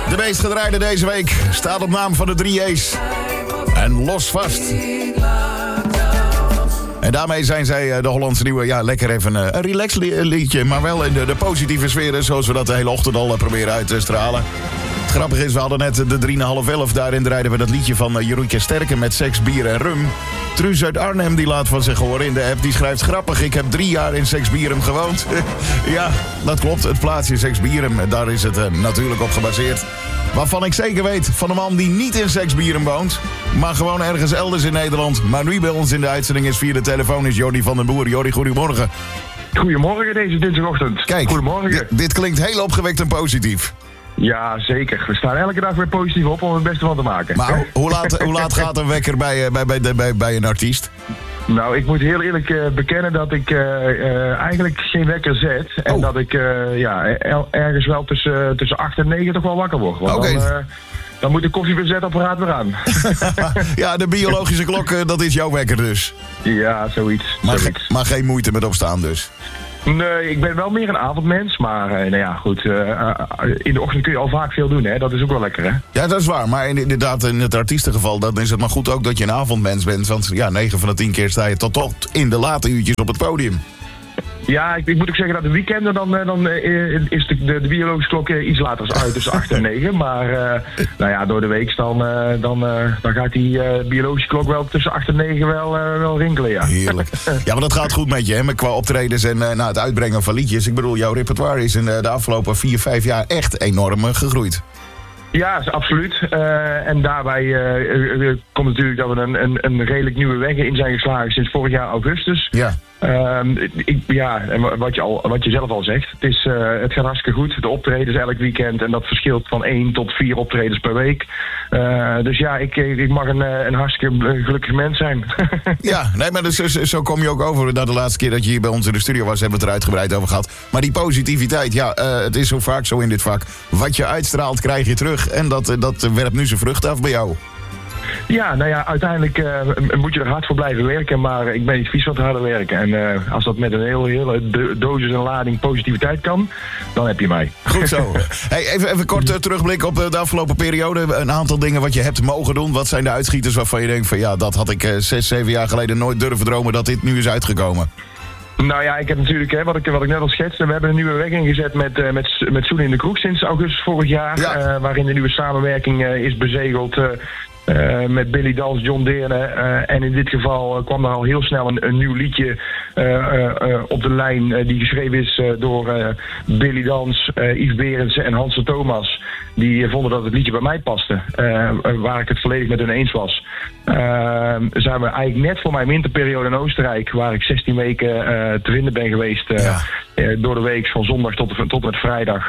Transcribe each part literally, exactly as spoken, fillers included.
De meest gedraaide deze week staat op naam van de drie A's. En Los Vast. En daarmee zijn zij de Hollandse nieuwe, ja, lekker even een relax liedje. Maar wel in de, de positieve sfeer, zoals we dat de hele ochtend al proberen uit te stralen. Het grappige is, we hadden net de drie na half elf. Daarin draaiden we dat liedje van Jeroentje Sterke met Seks, Bier en Rum. Truus uit Arnhem die laat van zich horen in de app. Die schrijft grappig, ik heb drie jaar in Seksbierum gewoond. Ja, dat klopt. Het plaatsje Seksbierum, daar is het uh, natuurlijk op gebaseerd. Waarvan ik zeker weet van een man die niet in Seksbierum woont, maar gewoon ergens elders in Nederland. Maar nu bij ons in de uitzending is via de telefoon is Jordi van den Boer. Jordi, goedemorgen. Goedemorgen deze dinsdagochtend. Kijk, goedemorgen. D- dit klinkt heel opgewekt en positief. Ja, zeker. We staan elke dag weer positief op om het beste van te maken. Maar hoe laat, hoe laat gaat een wekker bij, bij, bij, bij, bij een artiest? Nou, ik moet heel eerlijk uh, bekennen dat ik uh, uh, eigenlijk geen wekker zet. En oh. dat ik uh, ja, er, ergens wel tussen, uh, tussen acht en negen toch wel wakker word. Oké. Dan, uh, dan moet de koffiezetapparaat weer aan. Ja, de biologische klok, uh, dat is jouw wekker dus. Ja, zoiets. Maar, zoiets. Ge- maar geen moeite met opstaan dus. Nee, ik ben wel meer een avondmens, maar uh, nou ja, goed, uh, uh, in de ochtend kun je al vaak veel doen, hè. Dat is ook wel lekker, hè. Ja, dat is waar, maar inderdaad in het artiestengeval, dan is het maar goed ook dat je een avondmens bent. Want ja, negen van de tien keer sta je tot, tot in de late uurtjes op het podium. Ja, ik, ik moet ook zeggen dat de weekenden dan, dan uh, is de, de, de biologische klok uh, iets later uit, tussen acht en negen. Maar uh, nou ja, door de week dan, uh, dan, uh, dan gaat die uh, biologische klok wel tussen acht en negen wel, uh, wel rinkelen, ja. Heerlijk. Ja, maar dat gaat goed met je, hè, qua optredens en uh, nou, het uitbrengen van liedjes. Ik bedoel, jouw repertoire is in uh, de afgelopen vier, vijf jaar echt enorm uh, gegroeid. Ja, absoluut. Uh, en daarbij uh, uh, komt natuurlijk dat we een, een, een redelijk nieuwe weg in zijn geslagen sinds vorig jaar augustus. Ja. Uh, ik, ja, en wat je, al, wat je zelf al zegt, het, is, uh, het gaat hartstikke goed. De optredens elk weekend en dat verschilt van één tot vier optredens per week. Uh, dus ja, ik, ik mag een, een hartstikke gelukkig mens zijn. Ja, nee, maar dus, zo, zo kom je ook over. Na de laatste keer dat je hier bij ons in de studio was, hebben we het er uitgebreid over gehad. Maar die positiviteit, ja, uh, het is zo vaak zo in dit vak. Wat je uitstraalt, krijg je terug. En dat, uh, dat werpt nu zijn vrucht af bij jou. Ja, nou ja, uiteindelijk uh, moet je er hard voor blijven werken, maar ik ben niet vies van te harder werken. En uh, als dat met een hele, hele dosis en lading positiviteit kan, dan heb je mij. Goed zo. Hey, even, even kort uh, terugblik op uh, de afgelopen periode. Een aantal dingen wat je hebt mogen doen. Wat zijn de uitschieters waarvan je denkt van ja, dat had ik uh, zes, zeven jaar geleden nooit durven dromen dat dit nu is uitgekomen? Nou ja, ik heb natuurlijk, hè, wat, ik, wat ik net al schetste, we hebben een nieuwe weg ingezet met, uh, met, met Zoenen in de Kroeg sinds augustus vorig jaar. Ja. Uh, waarin de nieuwe samenwerking uh, is bezegeld uh, uh, met Billy Dans, John Deerne. Uh, en in dit geval uh, kwam er al heel snel een, een nieuw liedje uh, uh, uh, op de lijn uh, die geschreven is uh, door uh, Billy Dans, uh, Yves Berendsen en Hans de Thomas. Die uh, vonden dat het liedje bij mij paste, uh, waar ik het volledig met hun eens was. Uh, zijn we eigenlijk net voor mijn winterperiode in Oostenrijk, waar ik zestien weken uh, te vinden ben geweest, uh, Ja. uh, door de week van zondag tot, tot met vrijdag.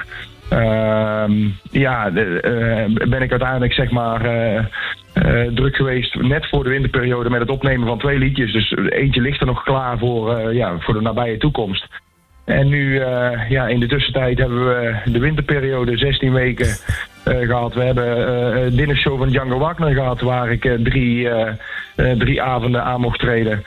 Uh, ja, uh, ben ik uiteindelijk zeg maar uh, uh, druk geweest net voor de winterperiode met het opnemen van twee liedjes. Dus eentje ligt er nog klaar voor, uh, ja, voor de nabije toekomst. En nu, uh, ja, in de tussentijd hebben we de winterperiode zestien weken uh, gehad. We hebben uh, een dinnershow van Django Wagner gehad, waar ik uh, drie, uh, uh, drie avonden aan mocht treden.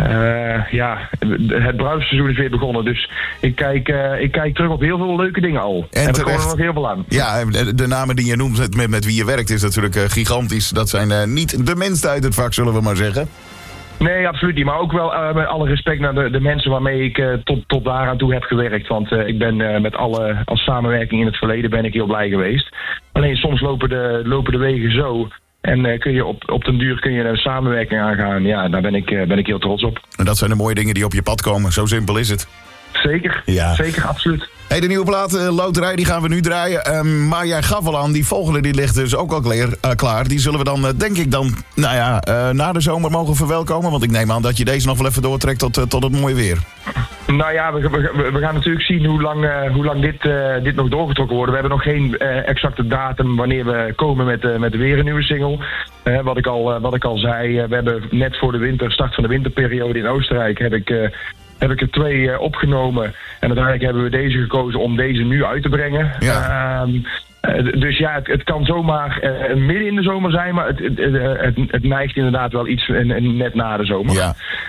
Uh, ja, het bruilstseizoen is weer begonnen, dus ik kijk, uh, ik kijk terug op heel veel leuke dingen al. En, en er komen er nog heel veel aan. Ja, de, de namen die je noemt met, met wie je werkt is natuurlijk uh, gigantisch. Dat zijn uh, niet de minste uit het vak, zullen we maar zeggen. Nee, absoluut niet. Maar ook wel uh, met alle respect naar de, de mensen waarmee ik uh, tot, tot daaraan toe heb gewerkt. Want uh, ik ben uh, met alle, als samenwerking in het verleden ben ik heel blij geweest. Alleen soms lopen de, lopen de wegen zo. En uh, kun je op, op den duur kun je een samenwerking aangaan. Ja, daar ben ik, uh, ben ik heel trots op. En dat zijn de mooie dingen die op je pad komen. Zo simpel is het. Zeker, Ja. Zeker, absoluut. Hey, de nieuwe plaat, uh, Loterij, die gaan we nu draaien. Um, maar jij gaf al aan, die volgende die ligt dus ook al klaar. Uh, klaar. Die zullen we dan, uh, denk ik dan, nou ja, uh, na de zomer mogen verwelkomen. Want ik neem aan dat je deze nog wel even doortrekt tot, uh, tot het mooie weer. Nou ja, we, we, we gaan natuurlijk zien hoe lang, uh, hoe lang dit, uh, dit nog doorgetrokken wordt. We hebben nog geen uh, exacte datum wanneer we komen met, uh, met weer een nieuwe single. Uh, wat, ik al, uh, wat ik al zei, uh, we hebben net voor de winter, start van de winterperiode in Oostenrijk, heb ik... Uh, heb ik er twee uh, opgenomen. En uiteindelijk hebben we deze gekozen om deze nu uit te brengen. Ja. Uh, uh, dus ja, het, het kan zomaar uh, midden in de zomer zijn, maar het, het, het, het neigt inderdaad wel iets uh, net na de zomer. Ja.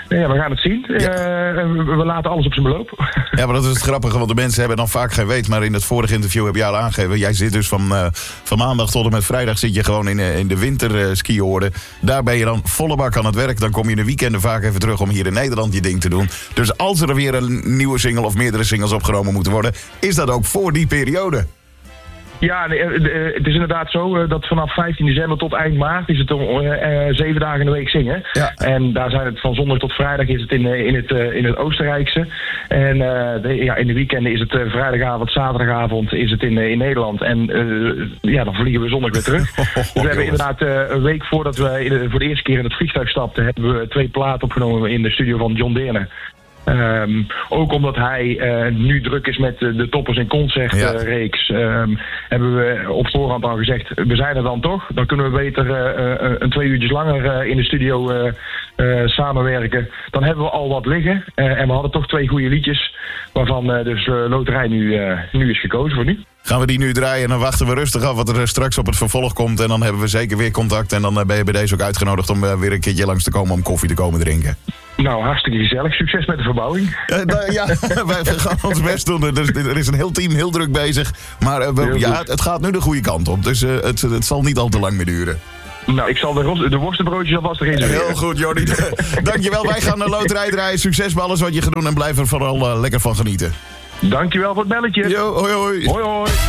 ja, we gaan het zien. Ja. Uh, we laten alles op zijn beloop. Ja, maar dat is het grappige, want de mensen hebben dan vaak geen weet. Maar in het vorige interview heb jij al aangegeven. Jij zit dus van, uh, van maandag tot en met vrijdag zit je gewoon in, uh, in de winterskiorde. Daar ben je dan volle bak aan het werk. Dan kom je in de weekenden vaak even terug om hier in Nederland je ding te doen. Dus als er weer een nieuwe single of meerdere singles opgenomen moeten worden, is dat ook voor die periode. Ja, het is inderdaad zo dat vanaf vijftien december tot eind maart is het om uh, zeven dagen in de week zingen. Ja. En daar zijn het van zondag tot vrijdag is het in, in, het, uh, in het Oostenrijkse. En uh, de, ja, in de weekenden is het uh, vrijdagavond, zaterdagavond is het in, uh, in Nederland. En uh, ja, dan vliegen we zondag weer terug. Oh, oh, dus we hebben inderdaad uh, een week voordat we in de, voor de eerste keer in het vliegtuig stapten, hebben we twee platen opgenomen in de studio van John Deerne. Um, ook omdat hij uh, nu druk is met uh, de Toppers en Concertreeks, ja. um, hebben we op voorhand al gezegd, we zijn er dan toch. Dan kunnen we beter uh, uh, een twee uurtjes langer uh, in de studio uh, uh, samenwerken. Dan hebben we al wat liggen. Uh, en we hadden toch twee goede liedjes, waarvan uh, dus uh, Loterij nu, uh, nu is gekozen voor nu. Gaan we die nu draaien en dan wachten we rustig af wat er straks op het vervolg komt. En dan hebben we zeker weer contact. En dan ben je bij deze ook uitgenodigd om weer een keertje langs te komen om koffie te komen drinken. Nou, hartstikke gezellig. Succes met de verbouwing. Uh, nou, ja, wij gaan ons best doen. Dus er is een heel team heel druk bezig. Maar uh, we, ja, het, het gaat nu de goede kant op. Dus uh, het, het zal niet al te lang meer duren. Nou, ik zal de, de worstenbroodjes alvast erin zetten. Heel goed, Jordi. Dankjewel. Wij gaan naar Loterij draaien. Succes bij alles wat je gaat doen en blijf er vooral uh, lekker van genieten. Dankjewel voor het belletje. Yo, hoi hoi. Hoi hoi.